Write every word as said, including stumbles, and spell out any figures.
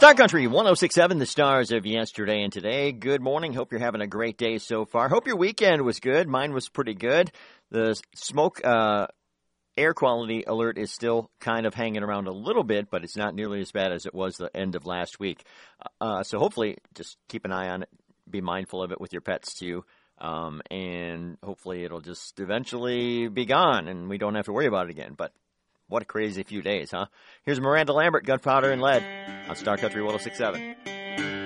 Star Country one oh six point seven, the stars of yesterday and today. Good morning. Hope you're having a great day so far. Hope your weekend was good. Mine was pretty good. The smoke uh, air quality alert is still kind of hanging around a little bit, but it's not nearly as bad as it was the end of last week. Uh, so hopefully just keep an eye on it. Be mindful of it with your pets too. Um, and hopefully it'll just eventually be gone and we don't have to worry about it again. But what a crazy few days, huh? Here's Miranda Lambert, Gunpowder and Lead on Star Country one oh six point seven.